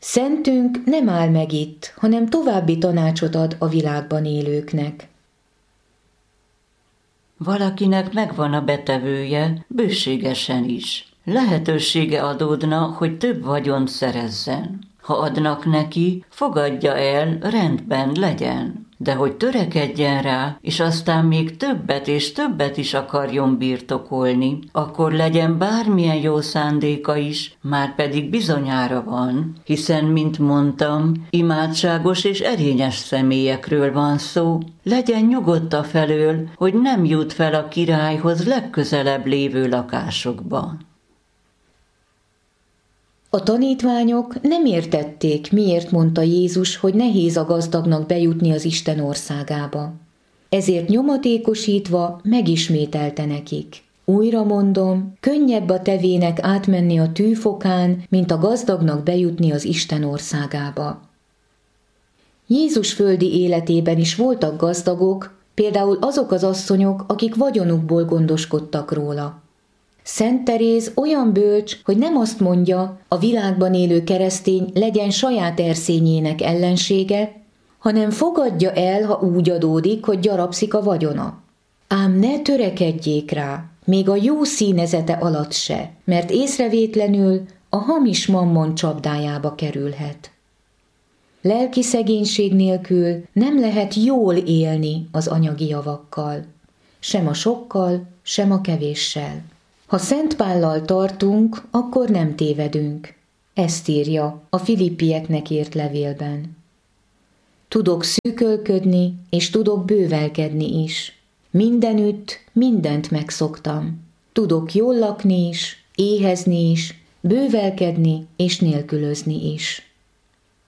Szentünk nem áll meg itt, hanem további tanácsot ad a világban élőknek. Valakinek megvan a betevője, bőségesen is. Lehetősége adódna, hogy több vagyont szerezzen. Ha adnak neki, fogadja el, rendben legyen. De hogy törekedjen rá, és aztán még többet és többet is akarjon birtokolni, akkor legyen bármilyen jó szándéka is, már pedig bizonyára van, hiszen, mint mondtam, imádságos és erényes személyekről van szó. Legyen nyugodt afelől, hogy nem jut fel a királyhoz legközelebb lévő lakásokba. A tanítványok nem értették, miért mondta Jézus, hogy nehéz a gazdagnak bejutni az Isten országába. Ezért nyomatékosítva megismételte nekik. Újra mondom, könnyebb a tevének átmenni a tűfokán, mint a gazdagnak bejutni az Isten országába. Jézus földi életében is voltak gazdagok, például azok az asszonyok, akik vagyonukból gondoskodtak róla. Szent Teréz olyan bölcs, hogy nem azt mondja, a világban élő keresztény legyen saját erszényének ellensége, hanem fogadja el, ha úgy adódik, hogy gyarapszik a vagyona. Ám ne törekedjék rá, még a jó színezete alatt se, mert észrevétlenül a hamis mammon csapdájába kerülhet. Lelki szegénység nélkül nem lehet jól élni az anyagi javakkal, sem a sokkal, sem a kevéssel. Ha Szent Pállal tartunk, akkor nem tévedünk. Ezt írja a Filippieknek írt levélben. Tudok szűkölködni, és tudok bővelkedni is. Mindenütt mindent megszoktam. Tudok jól lakni is, éhezni is, bővelkedni és nélkülözni is.